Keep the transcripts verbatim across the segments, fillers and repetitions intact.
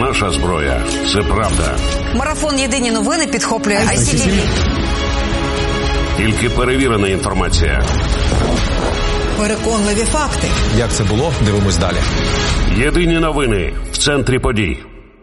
Наша зброя – це правда. Марафон «Єдині новини» підхоплює ай сі ті ві. Тільки перевірена інформація. Переконливі факти. Як це було? Дивимось далі. Єдині новини в центрі подій.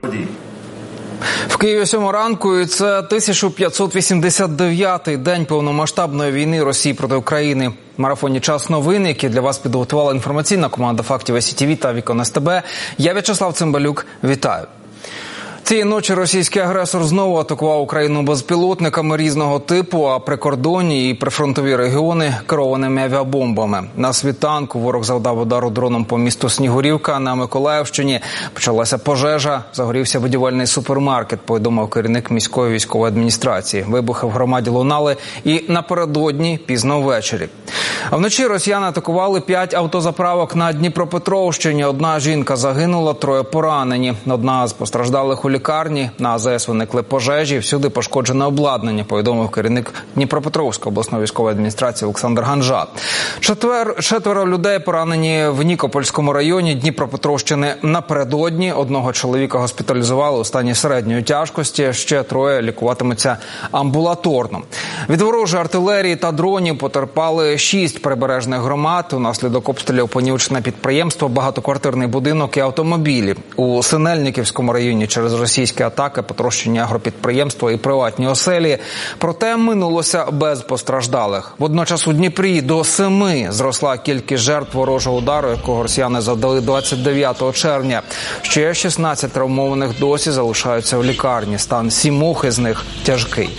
В Києві сьома ранку, і це тисяча п'ятсот вісімдесят дев'ятий день повномасштабної війни Росії проти України. В марафоні «Час новин», які для вас підготувала інформаційна команда фактів ай сі ті ві та Вікон ес те бе. Я В'ячеслав Цимбалюк. Вітаю. Цієї ночі російський агресор знову атакував Україну безпілотниками різного типу, а прикордонні і прифронтові регіони – керованими авіабомбами. На світанку ворог завдав удару дроном по місту Снігурівка. На Миколаївщині почалася пожежа, загорівся будівельний супермаркет, повідомив керівник міської військової адміністрації. Вибухи в громаді лунали і напередодні пізно ввечері. А вночі росіяни атакували п'ять автозаправок на Дніпропетровщині. Одна жінка загинула, троє поранені. Одна з постраждалих у лікарні. На а зе ес виникли пожежі, всюди пошкоджене обладнання, повідомив керівник Дніпропетровської обласної військової адміністрації Олександр Ганжа. Четвер, четверо людей поранені в Нікопольському районі Дніпропетровщини напередодні. Одного чоловіка госпіталізували у стані середньої тяжкості, ще троє лікуватимуться амбулаторно. Від ворожої артилерії та дронів потерпали шість прибережних громад. Унаслідок обстрілів понівечене підприємство, багатоквартирний будинок і автомобілі. У Синельниківському районі через російські атаки потрощені агропідприємства і приватні оселі. Проте минулося без постраждалих. Водночас у Дніпрі до семи зросла кількість жертв ворожого удару, якого росіяни завдали двадцять дев'ятого червня. Ще шістнадцять травмованих досі залишаються в лікарні. Стан сімох із них тяжкий.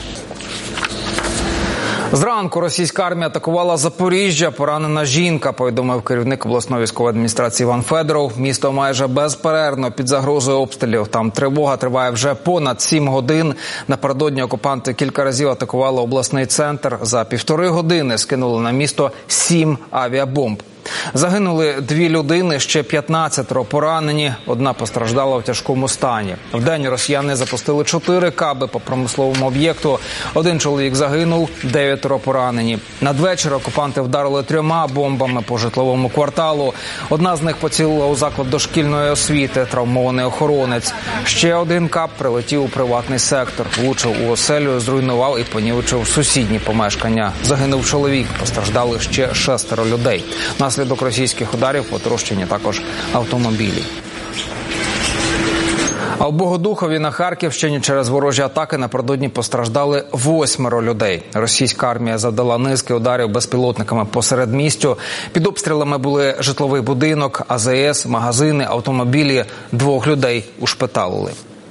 Зранку російська армія атакувала Запоріжжя. Поранена жінка, повідомив керівник обласної військової адміністрації Іван Федоров. Місто майже безперервно під загрозою обстрілів. Там тривога триває вже понад сім годин. Напередодні окупанти кілька разів атакували обласний центр. За півтори години скинули на місто сім авіабомб. Загинули дві людини, ще п'ятнадцятеро поранені. Одна постраждала в тяжкому стані. Вдень росіяни запустили чотири каби по промисловому об'єкту. Один чоловік загинув, дев'ятеро поранені. Надвечір окупанти вдарили трьома бомбами по житловому кварталу. Одна з них поцілила у заклад дошкільної освіти, травмований охоронець. Ще один каб прилетів у приватний сектор. Влучив у оселю, зруйнував і понівечив сусідні помешкання. Загинув чоловік, постраждали ще шестеро людей. Наслідок російських ударів потрощені також автомобілі. А в Богодухові на Харківщині через ворожі атаки напередодні постраждали восьмеро людей. Російська армія завдала низки ударів безпілотниками по середмістю. Під обстрілами були житловий будинок, а зе ес, магазини, автомобілі. Двох людей ушпиталили.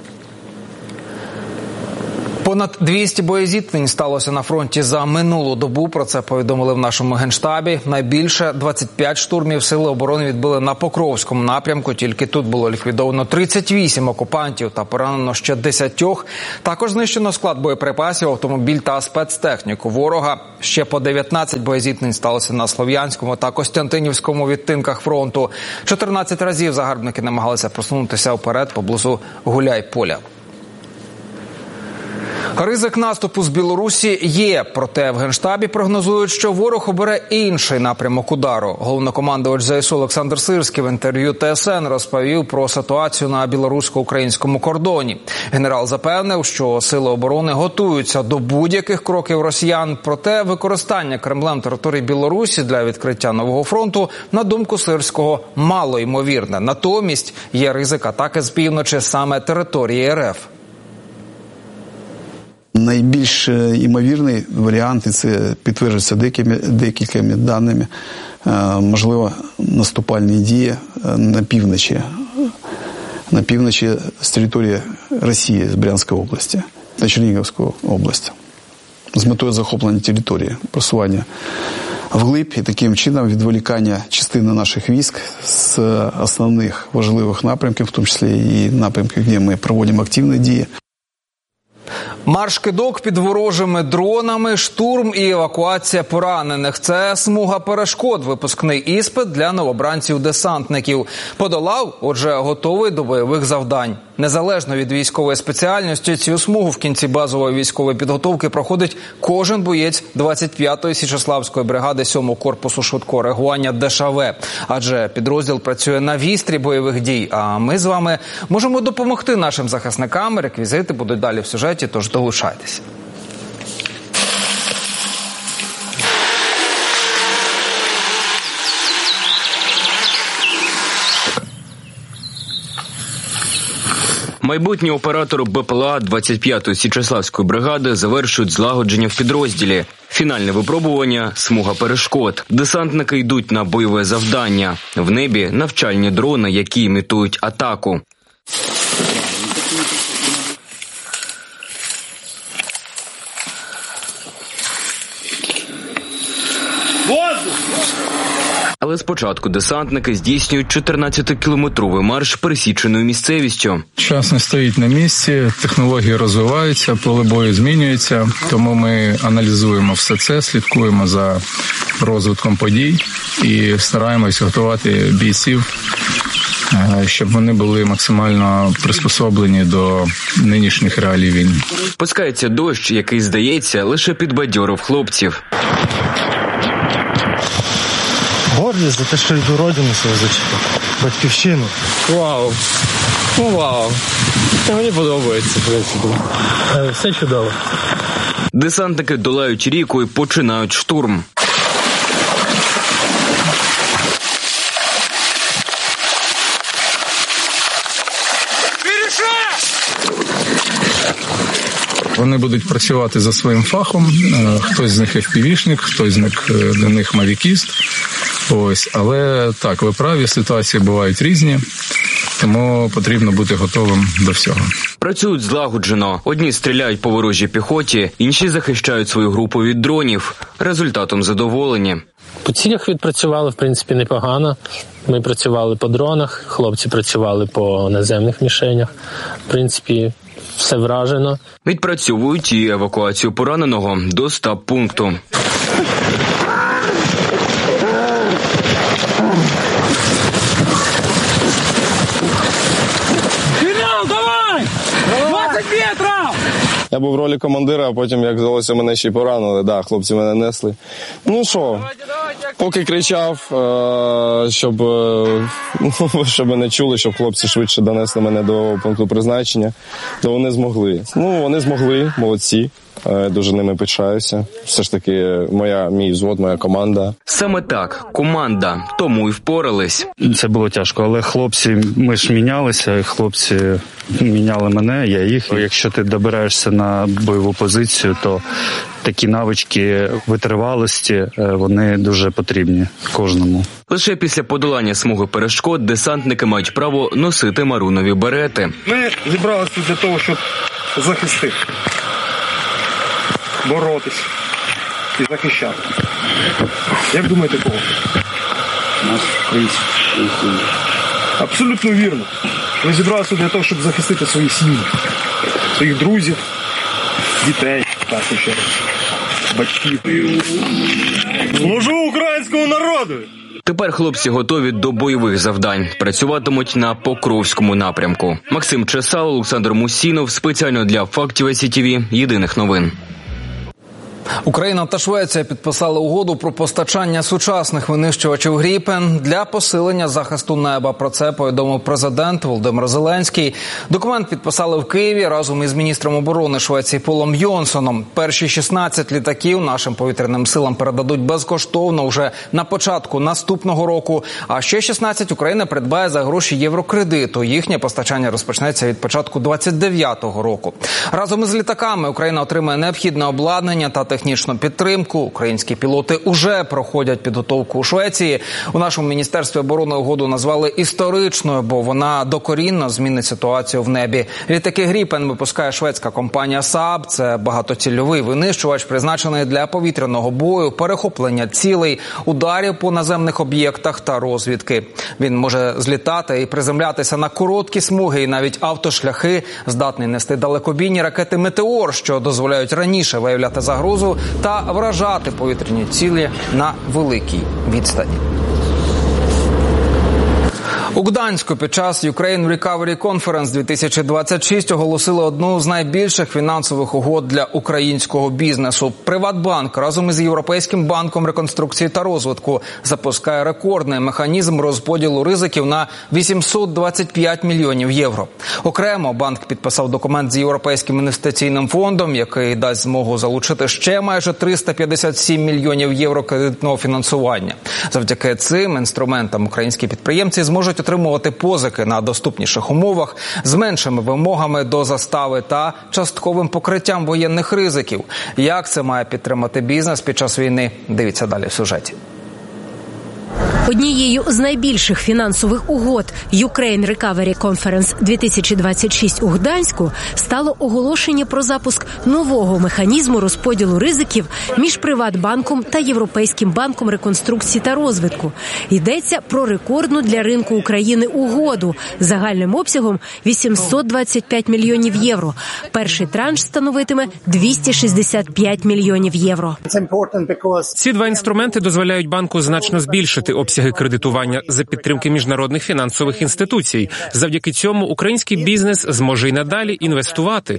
Понад двісті боєзіткнень сталося на фронті за минулу добу. Про це повідомили в нашому Генштабі. Найбільше двадцять п'ять штурмів Сили оборони відбили на Покровському напрямку. Тільки тут було ліквідовано тридцять вісім окупантів та поранено ще десятьох. Також знищено склад боєприпасів, автомобіль та спецтехніку ворога. Ще по дев'ятнадцять боєзіткнень сталося на Слов'янському та Костянтинівському відтинках фронту. чотирнадцять разів загарбники намагалися просунутися вперед поблизу Гуляйполя. Ризик наступу з Білорусі є, проте в Генштабі прогнозують, що ворог обере інший напрямок удару. Головнокомандувач зе ес у Олександр Сирський в інтерв'ю те ес ен розповів про ситуацію на білорусько-українському кордоні. Генерал запевнив, що Сили оборони готуються до будь-яких кроків росіян, проте використання Кремлем території Білорусі для відкриття нового фронту, на думку Сирського, мало ймовірне. Натомість є ризик атаки з півночі саме території ер еф. Найбільш ймовірний варіант, і це підтверджується деякими, декількома даними, можливо, наступальні дії на півночі, на півночі з території Росії, з Брянської області та Чернігівської області, з метою захоплення території, просування вглиб і таким чином відволікання частини наших військ з основних важливих напрямків, в тому числі і напрямків, де ми проводимо активні дії. Марш-кидок під ворожими дронами, штурм і евакуація поранених. Це смуга перешкод, випускний іспит для новобранців-десантників. Подолав, отже, готовий до бойових завдань. Незалежно від військової спеціальності, цю смугу в кінці базової військової підготовки проходить кожен боєць двадцять п'ятої Січеславської бригади сьомого корпусу швидкого реагування ДШВ. Адже підрозділ працює на вістрі бойових дій, а ми з вами можемо допомогти нашим захисникам. Реквізити будуть далі в сюжеті, тож долучайтеся. Майбутні оператори БПЛА двадцять п'ятої Січеславської бригади завершують злагодження в підрозділі. Фінальне випробування – смуга перешкод. Десантники йдуть на бойове завдання. В небі – навчальні дрони, які імітують атаку. Але спочатку десантники здійснюють чотирнадцятикілометровий марш пересіченою місцевістю. Час не стоїть на місці, технології розвиваються, поле бою змінюється, тому ми аналізуємо все це, слідкуємо за розвитком подій і стараємось готувати бійців, щоб вони були максимально приспособлені до нинішніх реалій війни. Пускається дощ, який, здається, лише підбадьорив хлопців. Гордість за те, що йду родину свою зачепити, батьківщину. Вау, ну вау, мені подобається, в принципі. Все чудово. Десантники долають ріку і починають штурм. Вони будуть працювати за своїм фахом, хтось з них еф пі ві-шник, хтось з них, для них мавікіст. Ось, але так, ви праві, ситуації бувають різні, тому потрібно бути готовим до всього. Працюють злагоджено. Одні стріляють по ворожій піхоті, інші захищають свою групу від дронів. Результатом задоволені. По цілях відпрацювали, в принципі, непогано. Ми працювали по дронах, хлопці працювали по наземних мішенях. В принципі, все вражено. Відпрацьовують і евакуацію пораненого до стаб-пункту. Я був в ролі командира, а потім, як здалося, мене ще й поранили. Да, хлопці мене несли. Ну що, поки кричав, щоб, щоб мене чули, щоб хлопці швидше донесли мене до пункту призначення, то вони змогли. Ну, вони змогли, молодці. Дуже ними пишаюся. Все ж таки моя, мій взвод, моя команда. Саме так, команда. Тому й впорались. Це було тяжко, але хлопці, ми ж мінялися, і хлопці міняли мене, я їх. Якщо ти добираєшся на бойову позицію, то такі навички витривалості, вони дуже потрібні кожному. Лише після подолання смуги перешкод десантники мають право носити марунові берети. Ми зібралися тут для того, щоб захистити, боротися і захищати. Як думаєте, кого? Нас, в принципі, абсолютно вірно. Ми зібралися для того, щоб захистити свої сім'ї, своїх друзів, дітей, так ще раз, батьків. Служу українському народу! Тепер хлопці готові до бойових завдань. Працюватимуть на Покровському напрямку. Максим Чесал, Олександр Мусінов. Спеціально для Фактів ай сі ті ві. Єдиних новин. Україна та Швеція підписали угоду про постачання сучасних винищувачів «Гріпен» для посилення захисту неба. Про це повідомив президент Володимир Зеленський. Документ підписали в Києві разом із міністром оборони Швеції Полом Йонсоном. Перші шістнадцять літаків нашим повітряним силам передадуть безкоштовно вже на початку наступного року. А ще шістнадцять Україна придбає за гроші єврокредиту. Їхнє постачання розпочнеться від початку двадцять дев'ятого року. Разом із літаками Україна отримає необхідне обладнання та технічну підтримку. Українські пілоти уже проходять підготовку у Швеції. У нашому Міністерстві оборони угоду назвали історичною, бо вона докорінно змінить ситуацію в небі. Літаки «Гріпен» випускає шведська компанія Saab. Це багатоцільовий винищувач, призначений для повітряного бою, перехоплення цілей, ударів по наземних об'єктах та розвідки. Він може злітати і приземлятися на короткі смуги і навіть автошляхи, здатний нести далекобійні ракети «Метеор», що дозволяють раніше виявляти загрозу та вражати повітряні цілі на великій відстані. У Гданську під час Ukraine Recovery Conference дві тисячі двадцять шість оголосили одну з найбільших фінансових угод для українського бізнесу. Приватбанк разом із Європейським банком реконструкції та розвитку запускає рекордний механізм розподілу ризиків на вісімсот двадцять п'ять мільйонів євро. Окремо банк підписав документ з Європейським інвестиційним фондом, який дасть змогу залучити ще майже триста п'ятдесят сім мільйонів євро кредитного фінансування. Завдяки цим інструментам українські підприємці зможуть отримувати позики на доступніших умовах, з меншими вимогами до застави та частковим покриттям воєнних ризиків. Як це має підтримати бізнес під час війни? Дивіться далі в сюжеті. Однією з найбільших фінансових угод Ukraine Recovery Conference дві тисячі двадцять шість у Гданську стало оголошення про запуск нового механізму розподілу ризиків між Приватбанком та Європейським банком реконструкції та розвитку. Йдеться про рекордну для ринку України угоду загальним обсягом вісімсот двадцять п'ять мільйонів євро. Перший транш становитиме двісті шістдесят п'ять мільйонів євро. Ці два інструменти дозволяють банку значно збільшити обсяги кредитування за підтримки міжнародних фінансових інституцій. Завдяки цьому український бізнес зможе й надалі інвестувати.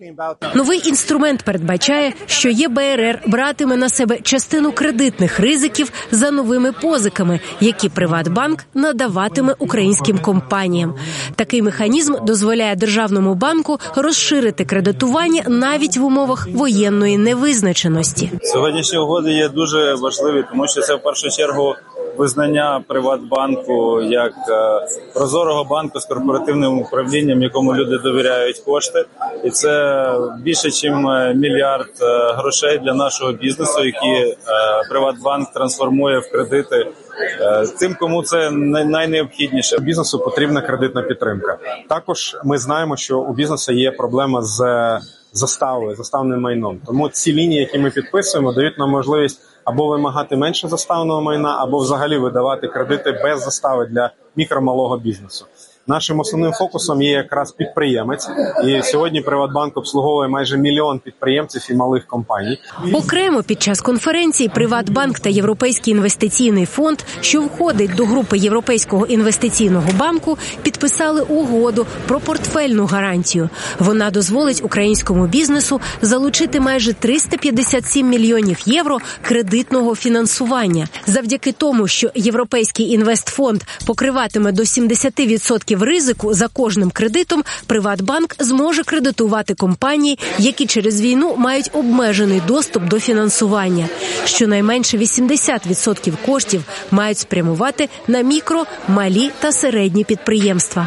Новий інструмент передбачає, що ЄБРР братиме на себе частину кредитних ризиків за новими позиками, які Приватбанк надаватиме українським компаніям. Такий механізм дозволяє державному банку розширити кредитування навіть в умовах воєнної невизначеності. Сьогоднішні угоди є дуже важливі, тому що це в першу чергу визнання Приватбанку як прозорого банку з корпоративним управлінням, якому люди довіряють кошти. І це більше, ніж мільярд грошей для нашого бізнесу, які Приватбанк трансформує в кредити тим, кому це найнеобхідніше. Бізнесу потрібна кредитна підтримка. Також ми знаємо, що у бізнесу є проблема з заставою, заставним майном. Тому ці лінії, які ми підписуємо, дають нам можливість або вимагати менше заставного майна, або взагалі видавати кредити без застави для мікро-малого бізнесу. Нашим основним фокусом є якраз підприємець, і сьогодні Приватбанк обслуговує майже мільйон підприємців і малих компаній. Окремо під час конференції Приватбанк та Європейський інвестиційний фонд, що входить до групи Європейського інвестиційного банку, підписали угоду про портфельну гарантію. Вона дозволить українському бізнесу залучити майже триста п'ятдесят сім мільйонів євро кредитного фінансування. Завдяки тому, що Європейський інвестфонд покриватиме до сімдесят відсотків ризику за кожним кредитом, Приватбанк зможе кредитувати компанії, які через війну мають обмежений доступ до фінансування. Щонайменше вісімдесят відсотків коштів мають спрямувати на мікро, малі та середні підприємства.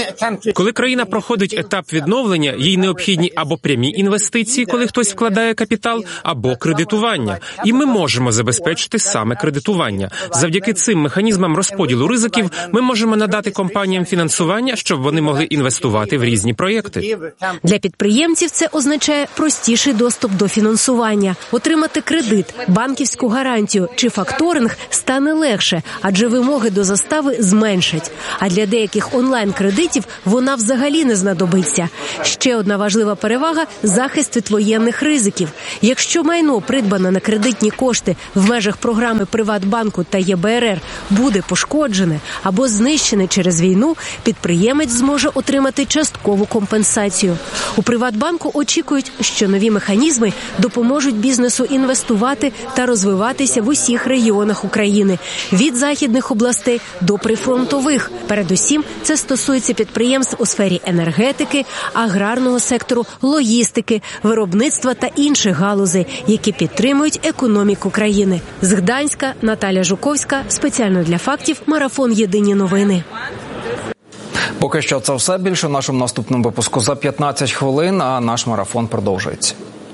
Коли країна проходить етап відновлення, їй необхідні або прямі інвестиції, коли хтось вкладає капітал, або кредитування. І ми можемо забезпечити саме кредитування. Завдяки цим механізмам розподілу ризиків ми можемо надати компаніям фінансування, щоб вони могли інвестувати в різні проєкти. Для підприємців це означає простіший доступ до фінансування. Отримати кредит, банківську гарантію чи факторинг стане легше, адже вимоги до застави зменшать. А для деяких онлайн-кредитів вона взагалі не знадобиться. Ще одна важлива перевага – захист від воєнних ризиків. Якщо майно, придбане на кредитні кошти в межах програми Приватбанку та ЄБРР, буде пошкоджене або знищене через війну, підприємець зможе отримати часткову компенсацію. У Приватбанку очікують, що нові механізми допоможуть бізнесу інвестувати та розвиватися в усіх регіонах України – від західних областей до прифронтових. Передусім, це стосується підприємств у сфері енергетики, аграрного сектору, логістики, виробництва та інших галузей, які підтримують економіку країни. З Гданська Наталя Жуковська, спеціально для фактів, марафон «Єдині новини». Поки що це все. Більше в нашому наступному випуску за п'ятнадцять хвилин, а наш марафон продовжується.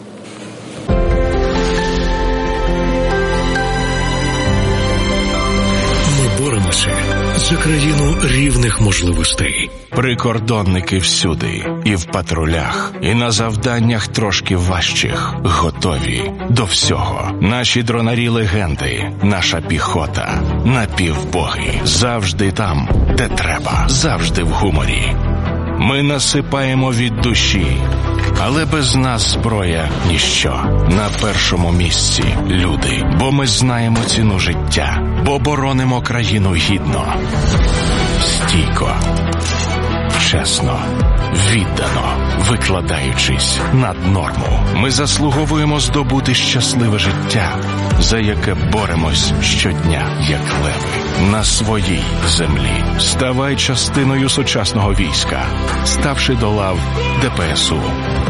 Ми боремося за країну рівних можливостей. Прикордонники всюди, і в патрулях, і на завданнях трошки важчих, готові до всього. Наші дронарі легенди, наша піхота, напівбоги, завжди там, де треба, завжди в гуморі. Ми насипаємо від душі, але без нас зброя – ніщо. На першому місці – люди, бо ми знаємо ціну життя, бо боронимо країну гідно. стійко, чесно, віддано, викладаючись над норму. Ми заслуговуємо здобути щасливе життя, за яке боремось щодня, як леви. На своїй землі. Ставай частиною сучасного війська, ставши до лав Де Пе Ес У.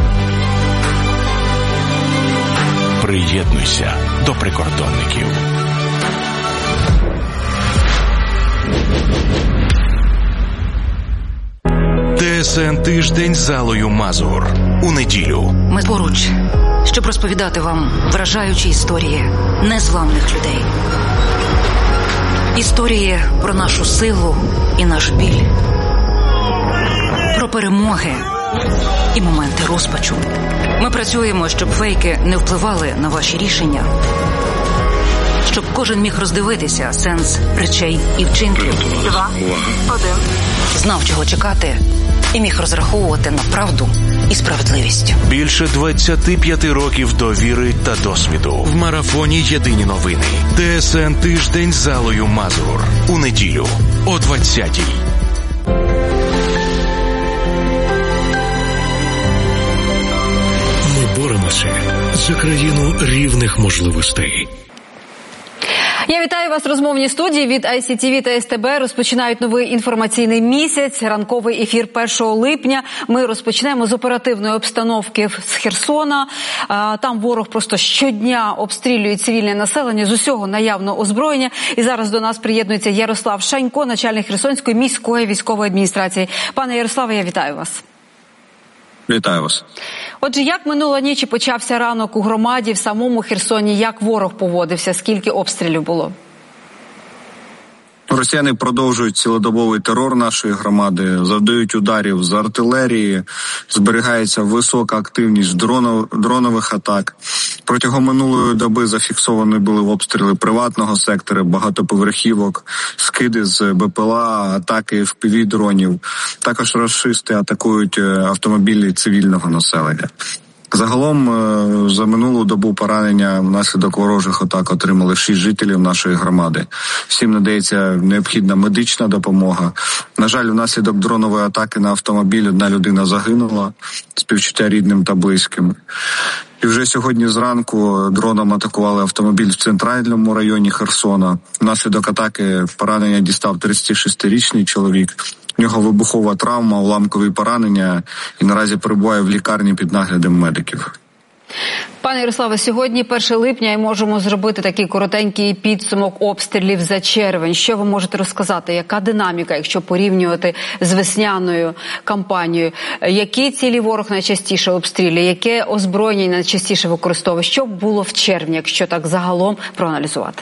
Приєднуйся до прикордонників. Те Ес Ен Тиждень з Аллою Мазур. У неділю. Ми поруч, щоб розповідати вам вражаючі історії незламних людей. Історії про нашу силу і наш біль. Про перемоги і моменти розпачу. Ми працюємо, щоб фейки не впливали на ваші рішення. Щоб кожен міг роздивитися сенс речей і вчинків. Два, один. Знав, чого чекати, і міг розраховувати на правду і справедливість. Більше двадцяти п'яти років довіри та досвіду. В марафоні «Єдині новини». Те Ес Ен Тиждень з Аллою Мазур. У неділю о двадцятій. Ми боремося за країну рівних можливостей. Я вітаю вас в розмовній студії від ай сі ті ві та ес те бе. Розпочинають новий інформаційний місяць, ранковий ефір першого липня. Ми розпочнемо з оперативної обстановки з Херсона. Там ворог просто щодня обстрілює цивільне населення з усього наявного озброєння. І зараз до нас приєднується Ярослав Шанько, начальник Херсонської міської військової адміністрації. Пане Ярославе, я вітаю вас. Вітаю вас. Отже, як минула ніч і почався ранок у громаді, в самому Херсоні, як ворог поводився, скільки обстрілів було? Росіяни продовжують цілодобовий терор нашої громади, завдають ударів з артилерії, зберігається висока активність дронов, дронових атак. Протягом минулої доби зафіксовані були обстріли приватного сектора, багатоповерхівок, скиди з Бе Пе Ел А, атаки еф пі ві-дронів. Також рашисти атакують автомобілі цивільного населення. Загалом за минулу добу поранення внаслідок ворожих атак отримали шість жителів нашої громади. Всім надається необхідна медична допомога. На жаль, внаслідок дронової атаки на автомобіль одна людина загинула, співчуття рідним та близьким. І вже сьогодні зранку дроном атакували автомобіль в центральному районі Херсона. Внаслідок атаки поранення дістав тридцятишестирічний чоловік. У нього вибухова травма, уламкові поранення і наразі перебуває в лікарні під наглядом медиків. Пане Ярославе, сьогодні перше липня і можемо зробити такий коротенький підсумок обстрілів за червень. Що ви можете розказати? Яка динаміка, якщо порівнювати з весняною кампанією? Які цілі ворог найчастіше обстрілює? Яке озброєння найчастіше використовує? Що було в червні, якщо так загалом проаналізувати?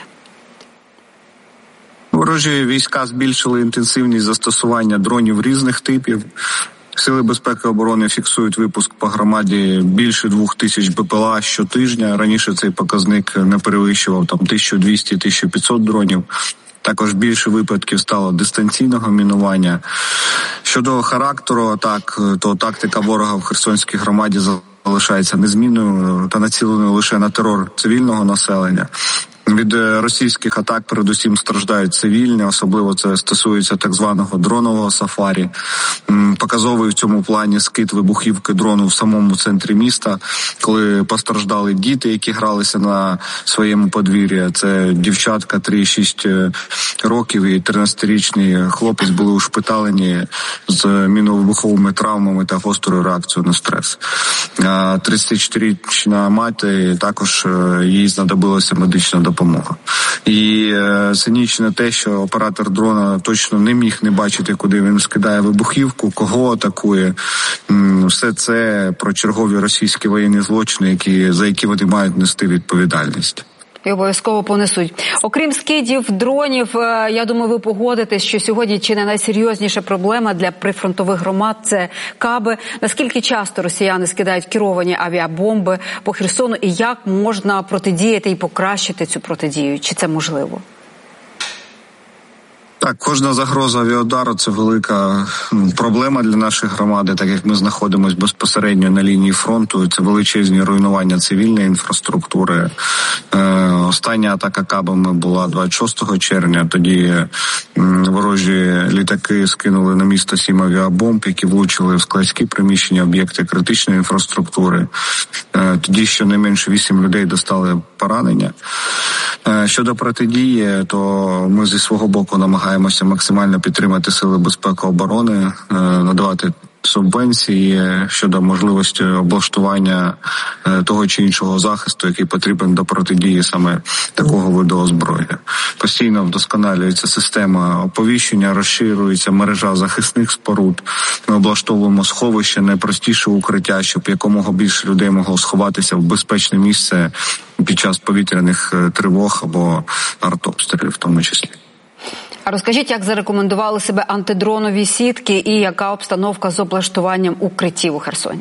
Ворожі війська збільшили інтенсивність застосування дронів різних типів. Сили безпеки і оборони фіксують випуск по громаді більше двох тисяч Бе Пе Ел А щотижня. Раніше цей показник не перевищував там тисячу двісті - тисячу п'ятсот дронів. Також більше випадків стало дистанційного мінування. Щодо характеру атак, то тактика ворога в Херсонській громаді залишається незмінною та націленою лише на терор цивільного населення. Від російських атак передусім страждають цивільні, особливо це стосується так званого дронового сафарі. Показовий в цьому плані скид вибухівки дрону в самому центрі міста, коли постраждали діти, які гралися на своєму подвір'ї. Це дівчатка три - шість років і тринадцятирічний хлопець були ушпиталені з міновибуховими травмами та гострою реакцією на стрес. тридцятичотирирічна мати, також їй знадобилася медична допомога. Допомога. І е, цинічно те, що оператор дрона точно не міг не бачити, куди він скидає вибухівку, кого атакує. М, все це про чергові російські воєнні злочини, які, за які вони мають нести відповідальність. І обов'язково понесуть. Окрім скидів, дронів, я думаю, ви погодитесь, що сьогодні чи не найсерйозніша проблема для прифронтових громад – це каби. Наскільки часто росіяни скидають керовані авіабомби по Херсону і як можна протидіяти і покращити цю протидію? Чи це можливо? Так, кожна загроза авіаудару – це велика проблема для нашої громади, так як ми знаходимося безпосередньо на лінії фронту. Це величезні руйнування цивільної інфраструктури. Е, остання атака кабами була двадцять шостого червня. Тоді ворожі літаки скинули на місто сім авіабомб, які влучили в складські приміщення, об'єкти критичної інфраструктури. Е, тоді щонайменше вісім людей достали поранення. Е, щодо протидії, то ми зі свого боку намагаємося максимально підтримати сили безпеки оборони, надавати субвенції щодо можливості облаштування того чи іншого захисту, який потрібен до протидії саме такого виду озброєння. Постійно вдосконалюється система оповіщення, розширюється мережа захисних споруд. Ми облаштовуємо сховище, найпростіше укриття, щоб якомога більше людей могло сховатися в безпечне місце під час повітряних тривог або артобстрілів в тому числі. А розкажіть, як зарекомендували себе антидронові сітки і яка обстановка з облаштуванням укриттів у Херсоні?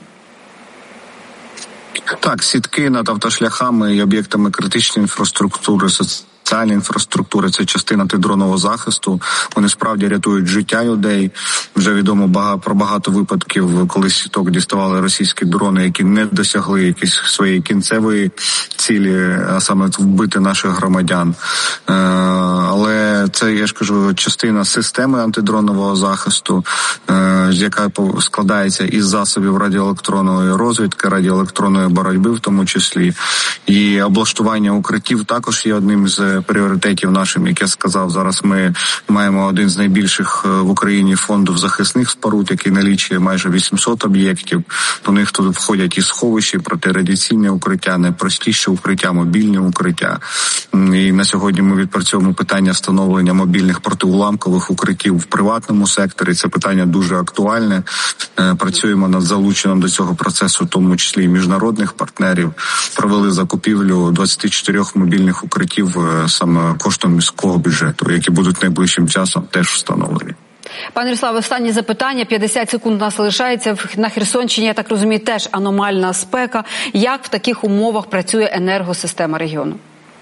Так, сітки над автошляхами і об'єктами критичної інфраструктури, соціальної інфраструктури – це частина антидронового захисту. Вони справді рятують життя людей. Вже відомо про багато випадків, коли з сіток діставали російські дрони, які не досягли якісь своєї кінцевої цілі, а саме вбити наших громадян. Але це, я ж кажу, частина системи антидронового захисту, яка складається із засобів радіоелектронної розвідки, радіоелектронної боротьби в тому числі. І облаштування укриттів також є одним з пріоритетів нашим, як я сказав. Зараз ми маємо один з найбільших в Україні фондів захисних споруд, який налічує майже вісімсот об'єктів. До них тут входять і сховища, і протирадіаційне укриття, найпростіше укриття, мобільне укриття. І на сьогодні ми відпрацьовуємо питання встановлення мобільних протиуламкових укриттів в приватному секторі. Це питання дуже актуальне. Працюємо над залученням до цього процесу, в тому числі і міжнародних партнерів. Провели закупівлю двадцяти чотирьох мобільних укриттів саме коштом міського бюджету, які будуть найближчим часом теж встановлені. Пане Ярославе, останнє запитання. п'ятдесят секунд у нас залишається. На Херсонщині, я так розумію, теж аномальна спека. Як в таких умовах працює енергосистема регіону?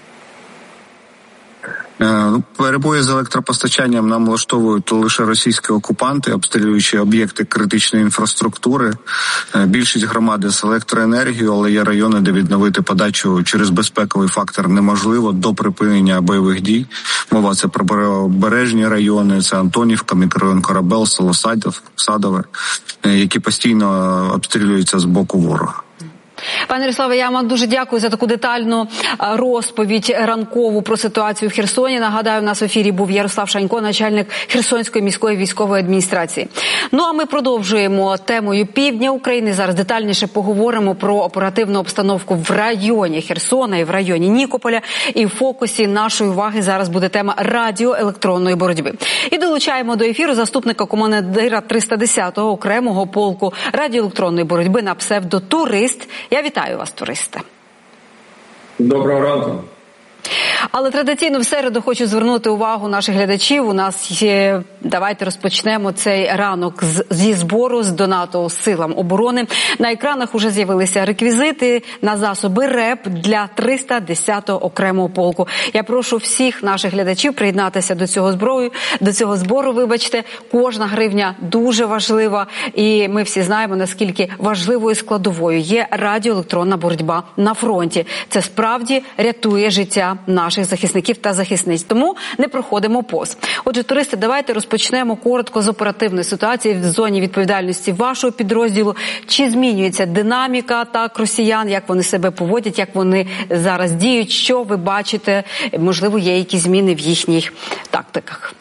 Перебої з електропостачанням нам влаштовують лише російські окупанти, обстрілюючи об'єкти критичної інфраструктури. Більшість громади з електроенергією, але є райони, де відновити подачу через безпековий фактор неможливо до припинення бойових дій. Мова це про прибережні райони, це Антонівка, мікрорайон Корабел, село Садове, які постійно обстрілюються з боку ворога. Пане Ярославе, я вам дуже дякую за таку детальну розповідь ранкову про ситуацію в Херсоні. Нагадаю, у нас в ефірі був Ярослав Шанько, начальник Херсонської міської військової адміністрації. Ну а ми продовжуємо темою півдня України. Зараз детальніше поговоримо про оперативну обстановку в районі Херсона і в районі Нікополя. І в фокусі нашої уваги зараз буде тема радіоелектронної боротьби. І долучаємо до ефіру заступника командира триста десятого окремого полку радіоелектронної боротьби на псевдо «Турист». Я вітаю вас, туристи. Доброго ранку. Але традиційно в середу хочу звернути увагу наших глядачів. У нас є, давайте розпочнемо цей ранок з, зі збору, з донату силам оборони. На екранах уже з'явилися реквізити на засоби РЕП для триста десятого окремого полку. Я прошу всіх наших глядачів приєднатися до цього зброю, до цього збору, вибачте. Кожна гривня дуже важлива, і ми всі знаємо, наскільки важливою складовою є радіоелектронна боротьба на фронті. Це справді рятує життя наших захисників та захисниць. Тому не проходимо повз. Отже, туристи, давайте розпочнемо коротко з оперативної ситуації в зоні відповідальності вашого підрозділу. Чи змінюється динаміка атак росіян, як вони себе поводять, як вони зараз діють, що ви бачите? Можливо, є якісь зміни в їхніх тактиках?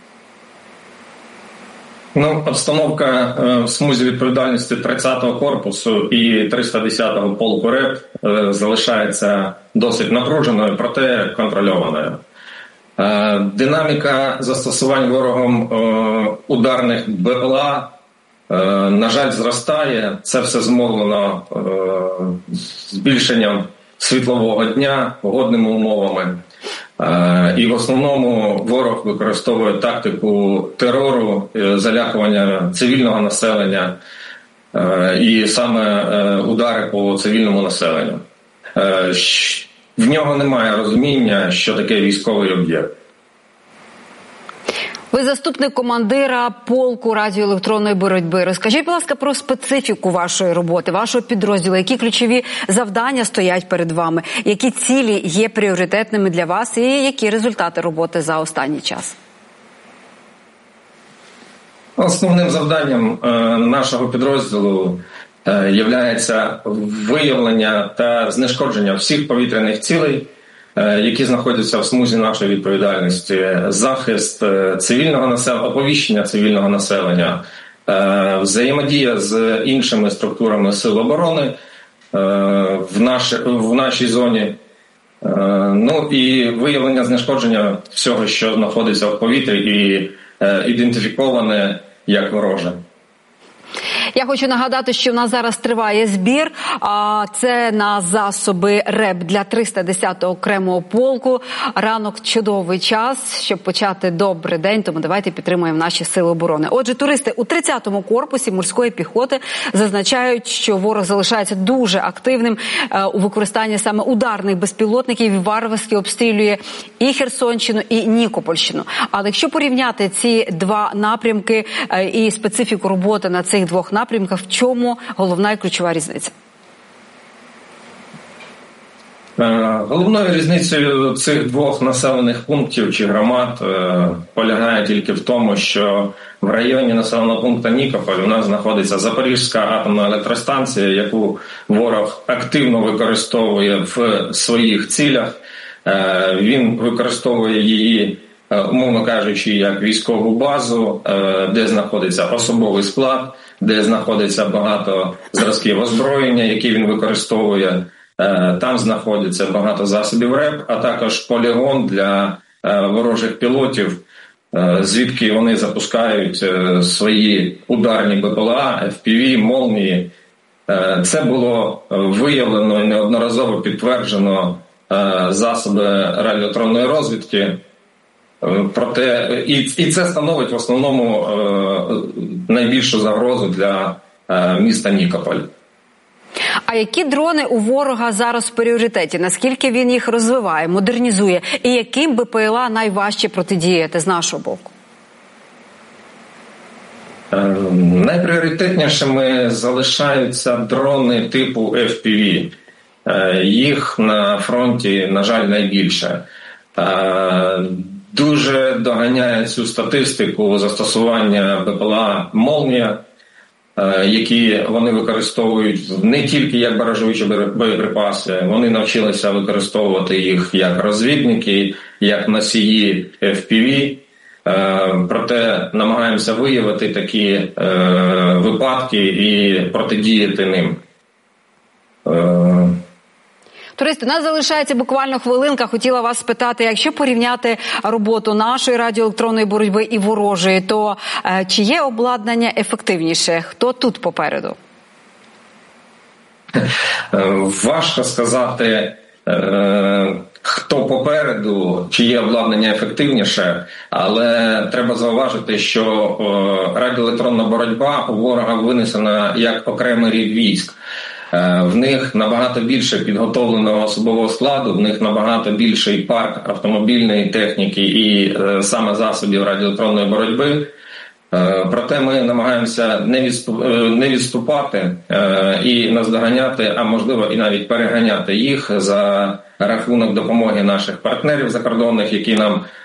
Ну, обстановка в смузі відповідальності тридцятого корпусу і триста десятого полку РЕП залишається досить напруженою, проте контрольованою. Динаміка застосувань ворогом ударних БПЛА, на жаль, зростає. Це все зумовлено збільшенням світлового дня, погодними умовами. І в основному ворог використовує тактику терору, залякування цивільного населення і саме удари по цивільному населенню. В нього немає розуміння, що таке військовий об'єкт. Ви заступник командира полку радіоелектронної боротьби. Розкажіть, будь ласка, про специфіку вашої роботи, вашого підрозділу. Які ключові завдання стоять перед вами? Які цілі є пріоритетними для вас? І які результати роботи за останній час? Основним завданням е, нашого підрозділу е, є виявлення та знешкодження всіх повітряних цілей, е, які знаходяться в смузі нашої відповідальності, захист е, цивільного населення, оповіщення цивільного населення, е, взаємодія з іншими структурами сил оборони е, в, наш, в нашій зоні, е, ну і виявлення знешкодження всього, що знаходиться в повітрі і е, ідентифіковане як вороже. Я хочу нагадати, що в нас зараз триває збір, а це на засоби РЕБ для триста десятого окремого полку. Ранок – чудовий час, щоб почати добрий день, тому давайте підтримуємо наші сили оборони. Отже, туристи у тридцятому корпусі морської піхоти зазначають, що ворог залишається дуже активним у використанні саме ударних безпілотників і варварськи обстрілює і Херсонщину, і Нікопольщину. Але якщо порівняти ці два напрямки і специфіку роботи на цих двох напрямках, напрямках, в чому головна і ключова різниця? Головною різницею цих двох населених пунктів чи громад полягає тільки в тому, що в районі населеного пункту Нікополь у нас знаходиться Запорізька атомна електростанція, яку ворог активно використовує в своїх цілях. Він використовує її, умовно кажучи, як військову базу, де знаходиться особовий склад, де знаходиться багато зразків озброєння, які він використовує. Там знаходиться багато засобів РЕБ, а також полігон для ворожих пілотів, звідки вони запускають свої ударні БПЛА, еф пі ві, молнії. Це було виявлено і неодноразово підтверджено засоби радіоелектронної розвідки. Проте і, і це становить в основному е, найбільшу загрозу для е, міста Нікополь. А які дрони у ворога зараз в пріоритеті? Наскільки він їх розвиває, модернізує? І яким БПЛА найважче протидіяти з нашого боку? Е, найпріоритетнішими залишаються дрони типу еф пі ві. Е, їх на фронті, на жаль, найбільше. Е, Дуже доганяє цю статистику застосування БПЛА «Молнія», які вони використовують не тільки як баражуючі боєприпаси, вони навчилися використовувати їх як розвідники, як носії еф пі ві. Проте намагаємося виявити такі випадки і протидіяти ним. Туристи, у нас залишається буквально хвилинка. Хотіла вас спитати, якщо порівняти роботу нашої радіоелектронної боротьби і ворожої, то е, чи є обладнання ефективніше? Хто тут попереду? Важко сказати, е, хто попереду, чи є обладнання ефективніше, але треба зауважити, що е, радіоелектронна боротьба у ворога винесена як окремий рід військ. В них набагато більше підготовленого особового складу, в них набагато більший парк автомобільної техніки і е, саме засобів радіоелектронної боротьби. Е, проте ми намагаємося не, відступ, е, не відступати е, і наздоганяти, а можливо і навіть переганяти їх за рахунок допомоги наших партнерів закордонних, які нам